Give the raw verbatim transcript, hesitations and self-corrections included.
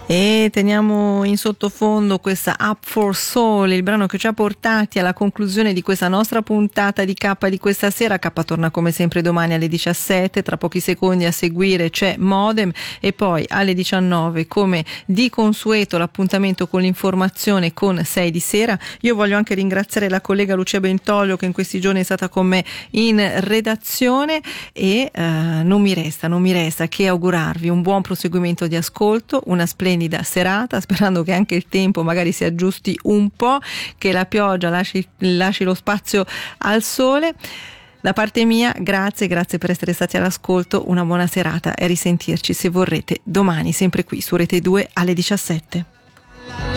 E teniamo in sottofondo questa Up for Soul, il brano che ci ha portati alla conclusione di questa nostra puntata di K di questa sera. K torna come sempre domani alle diciassette, tra pochi secondi a seguire c'è Modem e poi alle diciannove come di consueto l'appuntamento con l'informazione con sei di sera. Io voglio anche ringraziare la collega Lucia Bentolio che in questi giorni è stata con me in redazione e eh, non mi resta, non mi resta che augurarvi un buon proseguimento di ascolto, una splendida serata, sperando che anche il tempo magari si aggiusti un po', che la pioggia lasci, lasci lo spazio al sole. Da parte mia, grazie, grazie per essere stati all'ascolto, una buona serata e a risentirci se vorrete domani, sempre qui su Rete due alle diciassette.